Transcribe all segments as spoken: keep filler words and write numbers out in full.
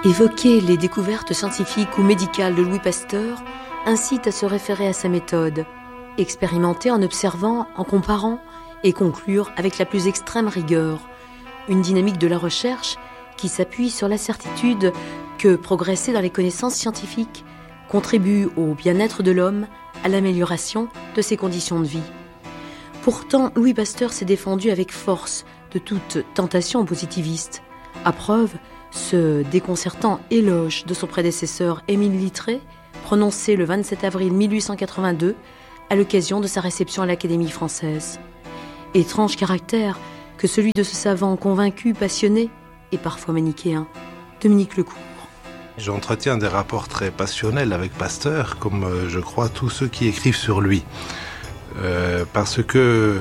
Évoquer les découvertes scientifiques ou médicales de Louis Pasteur incite à se référer à sa méthode, expérimenter en observant, en comparant et conclure avec la plus extrême rigueur. Une dynamique de la recherche qui s'appuie sur la certitude que progresser dans les connaissances scientifiques contribue au bien-être de l'homme, à l'amélioration de ses conditions de vie. Pourtant, Louis Pasteur s'est défendu avec force de toute tentation positiviste. À preuve, ce déconcertant éloge de son prédécesseur Émile Littré, prononcé le vingt-sept avril mille huit cent quatre-vingt-deux à l'occasion de sa réception à l'Académie française. Étrange caractère que celui de ce savant convaincu, passionné et parfois manichéen, Dominique Lecourt. J'entretiens des rapports très passionnels avec Pasteur, comme euh, je crois tous ceux qui écrivent sur lui, euh, parce que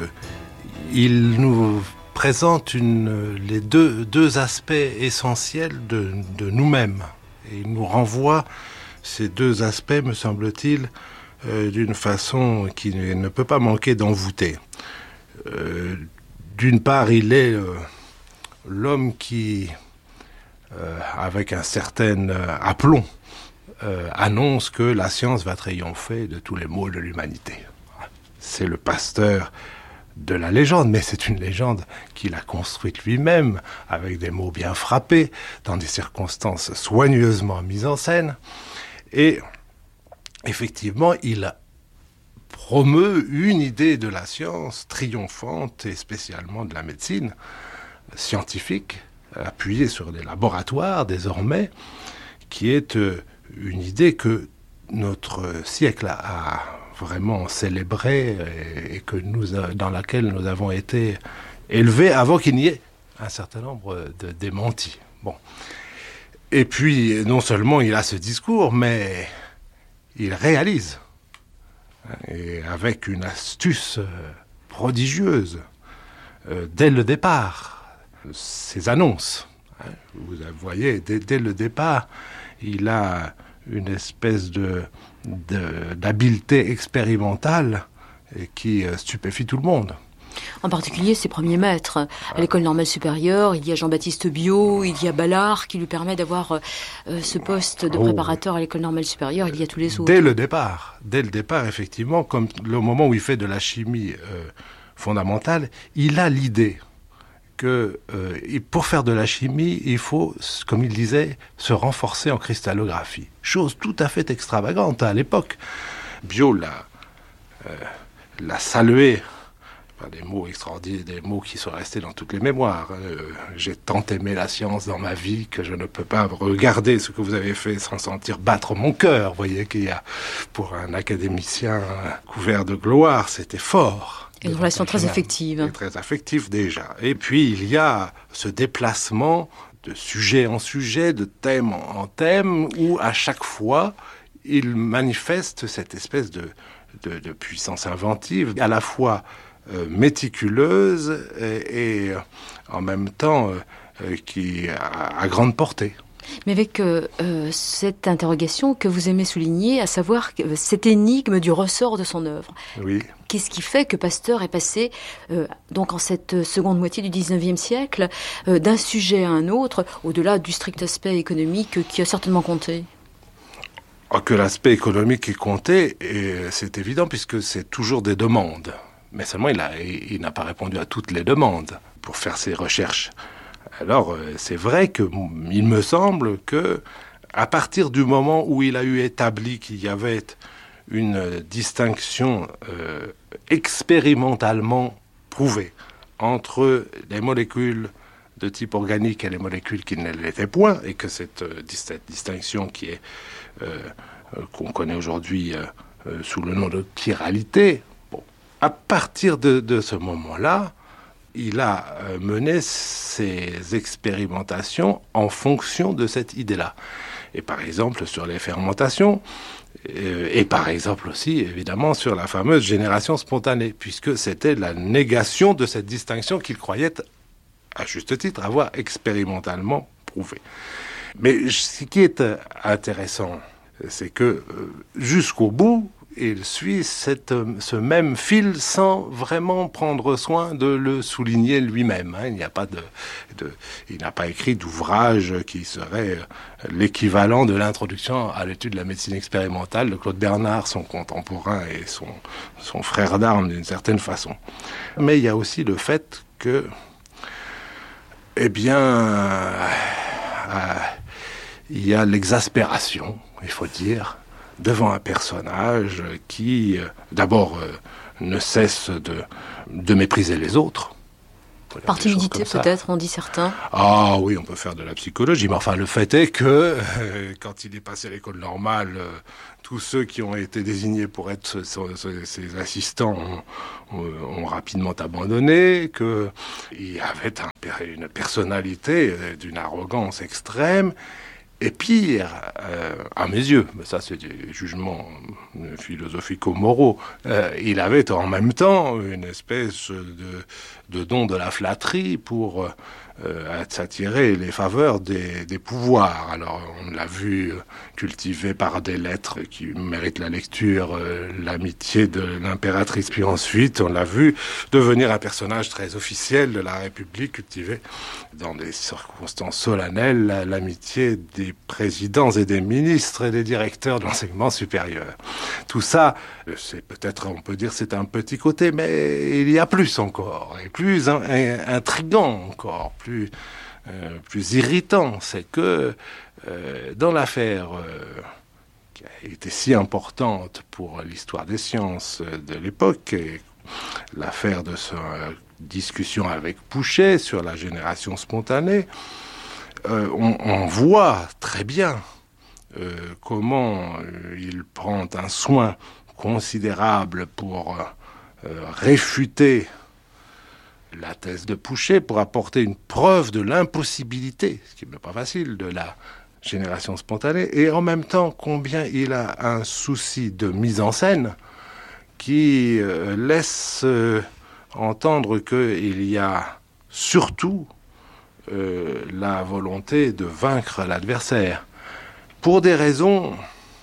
il nous présente une, les deux, deux aspects essentiels de, de nous-mêmes. Et il nous renvoie ces deux aspects, me semble-t-il, euh, d'une façon qui ne, ne peut pas manquer d'envoûter. Euh, d'une part, il est euh, l'homme qui, euh, avec un certain euh, aplomb, euh, annonce que la science va triompher de tous les maux de l'humanité. C'est le Pasteur de la légende, mais c'est une légende qu'il a construite lui-même, avec des mots bien frappés, dans des circonstances soigneusement mises en scène. Et effectivement, il promeut une idée de la science triomphante, et spécialement de la médecine scientifique, appuyée sur des laboratoires désormais, qui est une idée que notre siècle a vraiment célébrée et que nous, dans laquelle nous avons été élevés avant qu'il n'y ait un certain nombre de démentis. Bon. Et puis, non seulement il a ce discours, mais il réalise, et avec une astuce prodigieuse, euh, dès le départ, ses annonces. Vous voyez, dès, dès le départ, il a une espèce de, de, d'habileté expérimentale qui stupéfie tout le monde. En particulier ses premiers maîtres. À l'école normale supérieure, il y a Jean-Baptiste Biot, il y a Ballard qui lui permet d'avoir euh, ce poste de préparateur à l'école normale supérieure, il y a tous les autres. Dès le départ, dès le départ, effectivement, comme le moment où il fait de la chimie euh, fondamentale, il a l'idée que euh, pour faire de la chimie, il faut, comme il disait, se renforcer en cristallographie. Chose tout à fait extravagante à l'époque. Biot l'a, euh, l'a salué par des mots extraordinaires, des mots qui sont restés dans toutes les mémoires. Euh, j'ai tant aimé la science dans ma vie que je ne peux pas regarder ce que vous avez fait sans sentir battre mon cœur. Vous voyez qu'il y a, pour un académicien couvert de gloire, c'était fort. Une relation très affective. Très affective déjà. Et puis il y a ce déplacement de sujet en sujet, de thème en thème, où à chaque fois, il manifeste cette espèce de, de, de puissance inventive, à la fois euh, méticuleuse et, et en même temps euh, qui a, à grande portée. Mais avec euh, euh, cette interrogation que vous aimez souligner, à savoir que, euh, cette énigme du ressort de son œuvre. Oui. Qu'est-ce qui fait que Pasteur est passé, euh, donc en cette seconde moitié du dix-neuvième siècle, euh, d'un sujet à un autre, au-delà du strict aspect économique euh, qui a certainement compté? Oh, que l'aspect économique est compté, et c'est évident puisque c'est toujours des demandes. Mais seulement il, a, il n'a pas répondu à toutes les demandes pour faire ses recherches. Alors, c'est vrai qu'il me semble que, à partir du moment où il a eu établi qu'il y avait une distinction euh, expérimentalement prouvée entre les molécules de type organique et les molécules qui ne l'étaient point, et que cette, cette distinction qui est euh, qu'on connaît aujourd'hui euh, sous le nom de chiralité, bon, à partir de, de ce moment-là, il a mené ses expérimentations en fonction de cette idée-là. Et par exemple, sur les fermentations, euh, et par exemple aussi, évidemment, sur la fameuse génération spontanée, puisque c'était la négation de cette distinction qu'il croyait, à juste titre, avoir expérimentalement prouvée. Mais ce qui est intéressant, c'est que euh, jusqu'au bout, il suit cette, ce même fil sans vraiment prendre soin de le souligner lui-même. Hein. Il n'y a pas de, de, il n'a pas écrit d'ouvrage qui serait l'équivalent de l'introduction à l'étude de la médecine expérimentale de Claude Bernard, son contemporain et son, son frère d'armes d'une certaine façon. Mais il y a aussi le fait que, eh bien, euh, il y a l'exaspération, il faut dire, devant un personnage qui, euh, d'abord, euh, ne cesse de, de mépriser les autres. Par timidité, peut-être, on dit certains. Ah oui, on peut faire de la psychologie, mais enfin, le fait est que, euh, quand il est passé à l'école normale, euh, tous ceux qui ont été désignés pour être ses assistants ont, ont, ont rapidement abandonné, qu'il avait un, une personnalité d'une arrogance extrême. Et pire, euh, à mes yeux, mais ça c'est des jugements philosophico-moraux, euh, il avait en même temps une espèce de, de don de la flatterie pour euh, s'attirer les faveurs des, des pouvoirs. Alors on l'a vu cultiver par des lettres qui méritent la lecture, euh, l'amitié de l'impératrice, puis ensuite on l'a vu devenir un personnage très officiel de la République, cultiver dans des circonstances solennelles l'amitié des présidents et des ministres et des directeurs de l'enseignement supérieur. Tout ça, c'est peut-être, on peut dire, c'est un petit côté, mais il y a plus encore, et plus in- intriguant encore, plus, euh, plus irritant. C'est que euh, dans l'affaire euh, qui a été si importante pour l'histoire des sciences de l'époque, et l'affaire de ce euh, discussion avec Pouchet sur la génération spontanée, euh, on, on voit très bien euh, comment euh, il prend un soin considérable pour euh, réfuter la thèse de Pouchet, pour apporter une preuve de l'impossibilité, ce qui n'est pas facile, de la génération spontanée, et en même temps combien il a un souci de mise en scène qui euh, laisse euh, entendre qu'il y a surtout euh, la volonté de vaincre l'adversaire. Pour des raisons...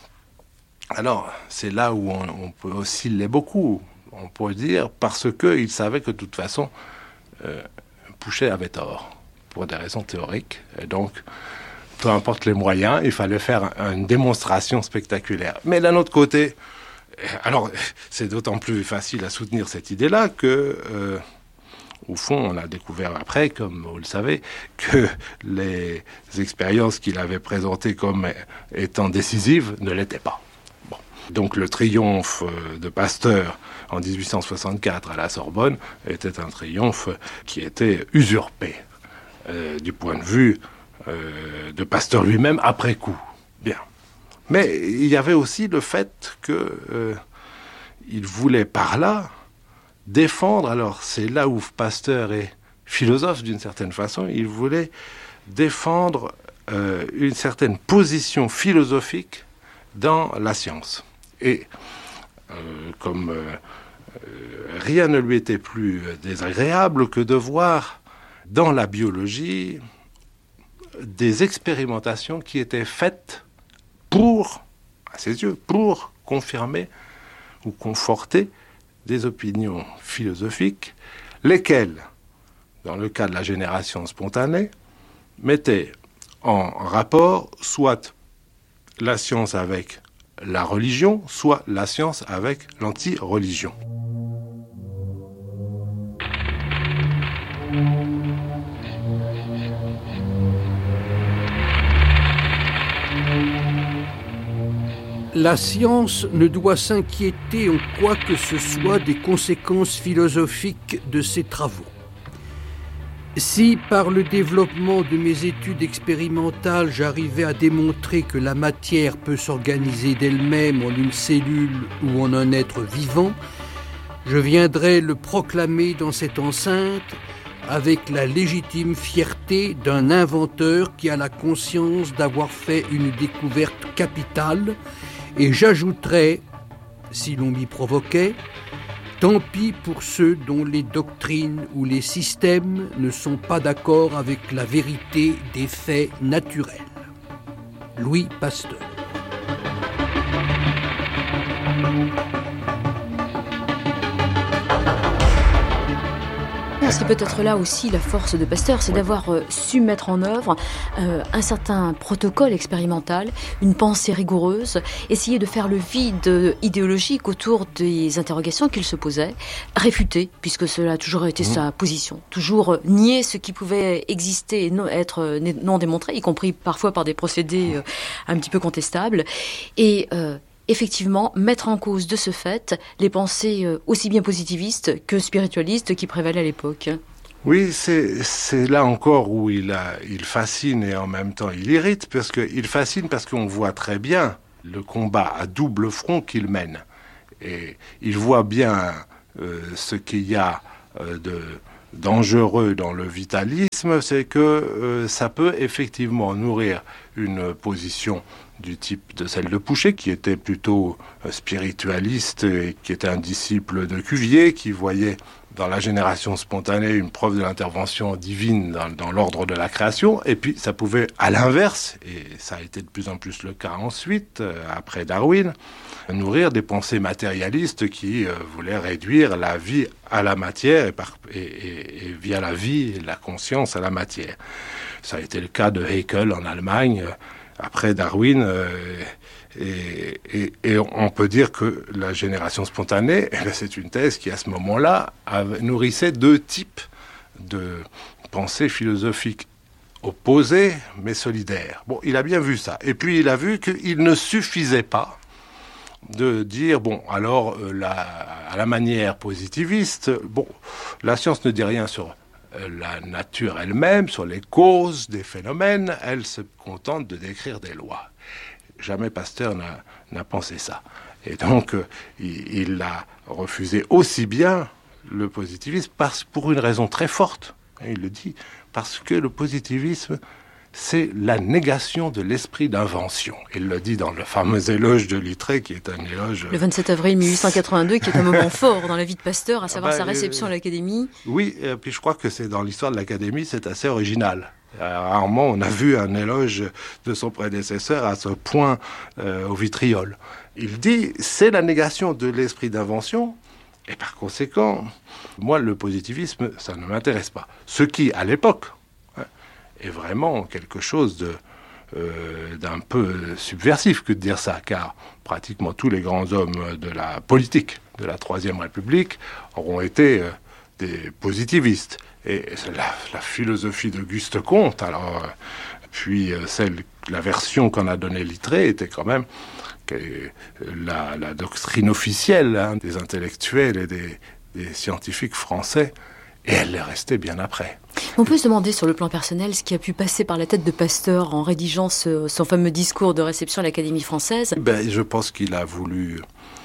Alors, c'est là où on, on peut osciller beaucoup. On peut dire parce qu'il savait que de toute façon, euh, Pouchet avait tort, pour des raisons théoriques. Et donc, peu importe les moyens, il fallait faire une démonstration spectaculaire. Mais d'un autre côté... Alors, c'est d'autant plus facile à soutenir cette idée-là que, euh, au fond, on a découvert après, comme vous le savez, que les expériences qu'il avait présentées comme étant décisives ne l'étaient pas. Bon. Donc, le triomphe de Pasteur en dix-huit cent soixante-quatre à la Sorbonne était un triomphe qui était usurpé euh, du point de vue euh, de Pasteur lui-même après coup. Bien. Mais il y avait aussi le fait qu'il euh, voulait par là défendre, alors c'est là où Pasteur est philosophe d'une certaine façon, il voulait défendre euh, une certaine position philosophique dans la science. Et euh, comme euh, euh, rien ne lui était plus désagréable que de voir dans la biologie des expérimentations qui étaient faites pour, à ses yeux, pour confirmer ou conforter des opinions philosophiques, lesquelles, dans le cas de la génération spontanée, mettaient en rapport soit la science avec la religion, soit la science avec l'anti-religion. La science ne doit s'inquiéter en quoi que ce soit des conséquences philosophiques de ses travaux. Si, par le développement de mes études expérimentales, j'arrivais à démontrer que la matière peut s'organiser d'elle-même en une cellule ou en un être vivant, je viendrais le proclamer dans cette enceinte avec la légitime fierté d'un inventeur qui a la conscience d'avoir fait une découverte capitale. Et j'ajouterais, si l'on m'y provoquait, tant pis pour ceux dont les doctrines ou les systèmes ne sont pas d'accord avec la vérité des faits naturels. Louis Pasteur. C'est peut-être là aussi la force de Pasteur, c'est d'avoir euh, su mettre en œuvre euh, un certain protocole expérimental, une pensée rigoureuse, essayer de faire le vide idéologique autour des interrogations qu'il se posait, réfuter, puisque cela a toujours été mmh. sa position, toujours euh, nier ce qui pouvait exister et non, être euh, non démontré, y compris parfois par des procédés euh, un petit peu contestables, et euh, effectivement, mettre en cause de ce fait les pensées aussi bien positivistes que spiritualistes qui prévalaient à l'époque. Oui, c'est, c'est là encore où il, a, il fascine et en même temps il irrite, parce qu'il fascine parce qu'on voit très bien le combat à double front qu'il mène. Et il voit bien euh, ce qu'il y a euh, de dangereux dans le vitalisme, c'est que euh, ça peut effectivement nourrir une position du type de celle de Pouchet, qui était plutôt spiritualiste et qui était un disciple de Cuvier, qui voyait dans la génération spontanée une preuve de l'intervention divine dans, dans l'ordre de la création. Et puis ça pouvait, à l'inverse, et ça a été de plus en plus le cas ensuite, euh, après Darwin, nourrir des pensées matérialistes qui euh, voulaient réduire la vie à la matière et, par, et, et, et via la vie et la conscience à la matière. Ça a été le cas de Haeckel en Allemagne, euh, après Darwin, euh, et, et, et on peut dire que la génération spontanée, eh bien, c'est une thèse qui, à ce moment-là, avait, nourrissait deux types de pensées philosophiques opposées, mais solidaires. Bon, il a bien vu ça. Et puis, il a vu qu'il ne suffisait pas de dire, bon, alors, euh, la, à la manière positiviste, bon, la science ne dit rien sur la nature elle-même, sur les causes des phénomènes, elle se contente de décrire des lois. Jamais Pasteur n'a, n'a pensé ça. Et donc, euh, il, il a refusé aussi bien le positivisme parce, pour une raison très forte. Il le dit, parce que le positivisme, c'est la négation de l'esprit d'invention. Il le dit dans le fameux éloge de Littré, qui est un éloge... Le vingt-sept avril mille huit cent quatre-vingt-deux, qui est un moment fort dans la vie de Pasteur, à savoir ah bah, sa réception euh, à l'Académie. Oui, et puis je crois que c'est dans l'histoire de l'Académie, c'est assez original. Rarement on a vu un éloge de son prédécesseur à ce point euh, au vitriol. Il dit, c'est la négation de l'esprit d'invention, et par conséquent, moi, le positivisme, ça ne m'intéresse pas. Ce qui, à l'époque, est vraiment quelque chose de, euh, d'un peu subversif que de dire ça, car pratiquement tous les grands hommes de la politique de la Troisième République auront été euh, des positivistes. Et la, la philosophie d'Auguste Comte, alors, euh, puis euh, celle, la version qu'en a donnée Littré était quand même que, euh, la, la doctrine officielle hein, des intellectuels et des, des scientifiques français, et elle est restée bien après. On peut se demander sur le plan personnel ce qui a pu passer par la tête de Pasteur en rédigeant ce, son fameux discours de réception à l'Académie française. Ben, je pense qu'il a voulu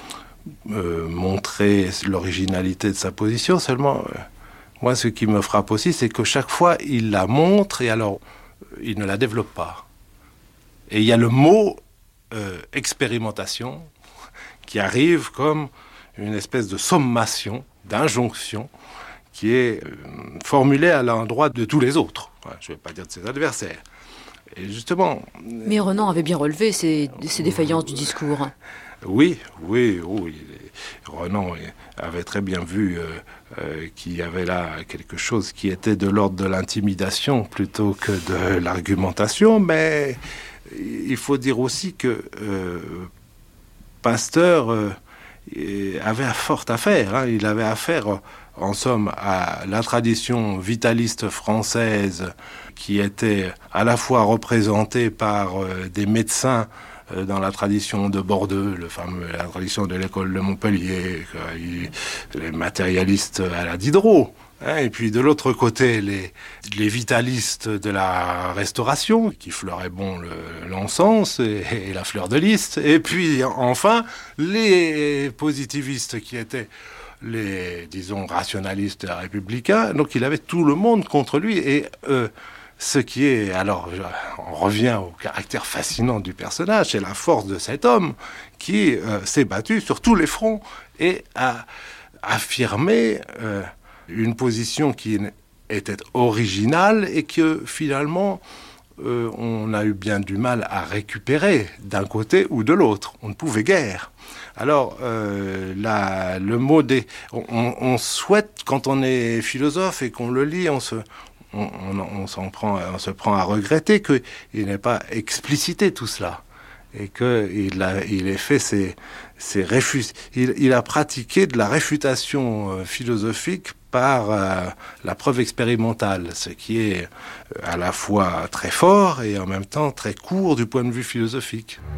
euh, montrer l'originalité de sa position. Seulement, euh, moi, ce qui me frappe aussi, c'est que chaque fois, il la montre et alors, il ne la développe pas. Et il y a le mot euh, expérimentation qui arrive comme une espèce de sommation, d'injonction, qui est euh, formulée à l'endroit de tous les autres. Enfin, je ne vais pas dire de ses adversaires. Et justement... Mais Renan avait bien relevé ces, ces défaillances du discours. Oui, oui, oui. Renan avait très bien vu euh, euh, qu'il y avait là quelque chose qui était de l'ordre de l'intimidation plutôt que de l'argumentation, mais il faut dire aussi que euh, Pasteur euh, avait fort affaire. Hein. Il avait affaire... en somme, à la tradition vitaliste française qui était à la fois représentée par euh, des médecins euh, dans la tradition de Bordeaux, le fameux, la tradition de l'école de Montpellier, euh, les matérialistes à la Diderot, hein, et puis de l'autre côté, les, les vitalistes de la Restauration, qui fleuraient bon le, l'encens et, et la fleur de lys, et puis enfin, les positivistes qui étaient les, disons, rationalistes républicains. Donc il avait tout le monde contre lui. Et euh, ce qui est... Alors, on revient au caractère fascinant du personnage, c'est la force de cet homme qui euh, s'est battu sur tous les fronts et a affirmé euh, une position qui était originale et que finalement euh, on a eu bien du mal à récupérer d'un côté ou de l'autre. On ne pouvait guère. Alors, euh, la, le mot des... On, on souhaite, quand on est philosophe et qu'on le lit, on se... On, on, on, s'en prend, on se prend à regretter qu'il n'ait pas explicité tout cela et qu'il a, il ait fait ses, ses réfus, il, il a pratiqué de la réfutation philosophique par euh, la preuve expérimentale, ce qui est à la fois très fort et en même temps très court du point de vue philosophique.